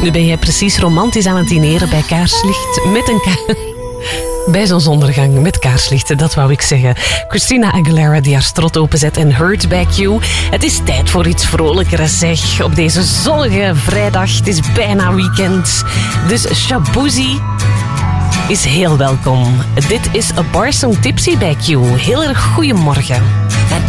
Nu ben jij precies romantisch aan het dineren bij kaarslicht met een bij zonsondergang met kaarslichten, dat wou ik zeggen. Christina Aguilera die haar strot openzet en Hurt Back You. Het is tijd voor iets vrolijker, zeg. Op deze zonnige vrijdag. Het is bijna weekend. Dus Shaboozey is heel welkom. Dit is A Bar Song Tipsy Back You. Heel erg goeiemorgen.